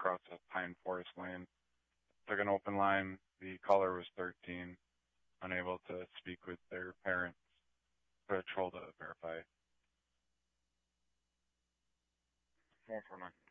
across a pine forest lane. Took an open line. The caller was 13, unable to speak with their parents. Patrol to verify. 149.